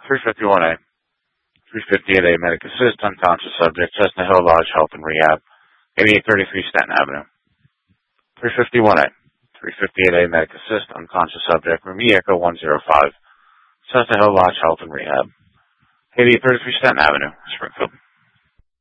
351A. 358A, Medic Assist, unconscious subject, Chestnut Hill Lodge, Health and Rehab. 8833 Stanton Avenue. 351A. 358A, Medic Assist, unconscious subject, room Echo 105. Chestnut Hill Lodge, Health and Rehab. 8833 Stanton Avenue, Springfield.